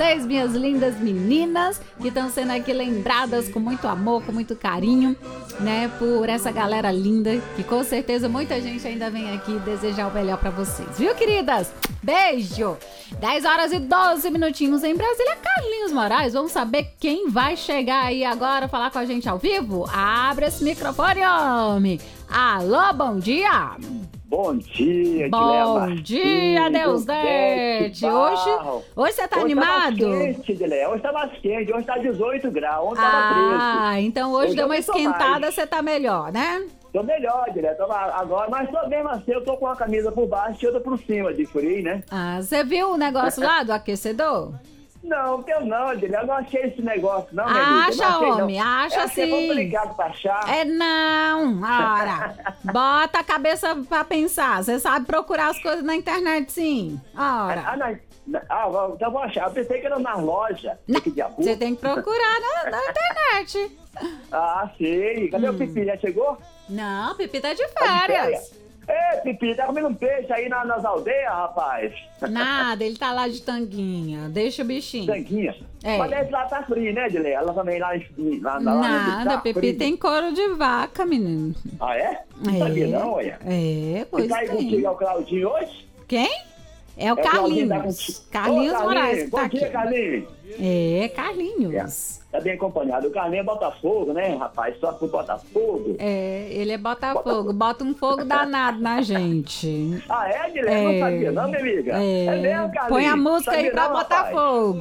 vocês, minhas lindas meninas, que estão sendo aqui lembradas com muito amor, com muito carinho, né? Por essa galera linda, que com certeza muita gente ainda vem aqui desejar o melhor pra vocês. Viu, queridas? Beijo! 10 horas e 12 minutinhos em Brasília. Carlinhos Moraes, vamos saber quem vai chegar aí agora falar com a gente ao vivo? Abre esse microfone, homem! Alô, bom dia! Bom dia, bom dia, Deus Dete! Hoje você tá animado? Tá mais quente, Dilé. Hoje tá mais quente, hoje tá 18 graus, ontem tava 13. Ah, então hoje deu uma esquentada, você tá melhor, né? Tô melhor, Dilé, agora, mas tô mesmo assim, eu tô com a camisa por baixo e outra por cima de frio, né? Ah, você viu o negócio lá do aquecedor? Não, eu não, Dilé, eu não achei esse negócio, não, minha acha, amiga, não homem, não. acha sim. É complicado pra achar. É não, ora, bota a cabeça pra pensar, você sabe procurar as coisas na internet sim, ora. Então vou achar, eu pensei que era na loja. Você tem que procurar na internet. Ah, sei, cadê o Pipi, já chegou? Não, o Pipi tá de férias. Ei, Pipi, tá comendo peixe aí nas aldeias, rapaz? Nada, ele tá lá de tanguinha. Deixa o bichinho. Tanguinha? É. Mas esse lá tá frio, né, Dilê? Ela também lá Nada, tá Pipi frio. tem couro de vaca, menino. Ah, é? Não sabia não, olha. Pois tá aí tem. contigo, é o Claudinho hoje? Quem? É o Claudinho Carlinhos. Carlinhos Moraes que tá Bom aqui. dia, Carlinhos. Carlinhos. Tá bem acompanhado. O Carlinhos é Botafogo, né, rapaz? Só pro Botafogo. Ele é Botafogo. Bota um fogo danado na gente. Ah, é, Dilê? Não sabia não, minha amiga? É mesmo, Carlinhos? Põe a música aí Sabia pra não, botar rapaz? fogo.